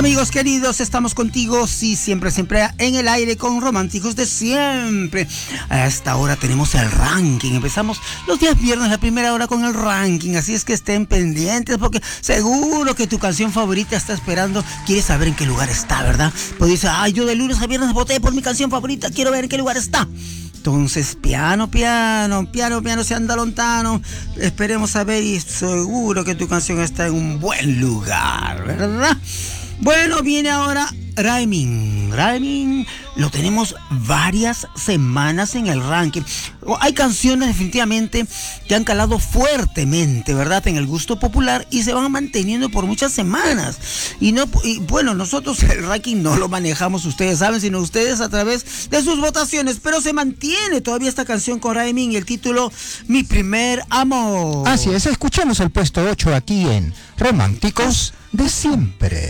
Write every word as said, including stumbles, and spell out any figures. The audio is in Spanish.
Amigos queridos, estamos contigo, sí, siempre, siempre en el aire con Románticos de Siempre. A esta hora tenemos el ranking. Empezamos los días viernes, la primera hora con el ranking. Así es que estén pendientes porque seguro que tu canción favorita está esperando. Quieres saber en qué lugar está, ¿verdad? Pues dice, ay, yo de lunes a viernes voté por mi canción favorita, quiero ver en qué lugar está. Entonces, piano, piano, piano, piano, se anda lontano. Esperemos a ver y seguro que tu canción está en un buen lugar, ¿verdad? Bueno, viene ahora Rhyming. Rhyming lo tenemos varias semanas en el ranking. Hay canciones definitivamente que han calado fuertemente, ¿verdad?, en el gusto popular y se van manteniendo por muchas semanas. Y no, y bueno, nosotros el ranking no lo manejamos, ustedes saben, sino ustedes a través de sus votaciones. Pero se mantiene todavía esta canción con Rhyming y el título Mi Primer Amor. Así es, escuchamos el puesto ocho aquí en Románticos de Siempre.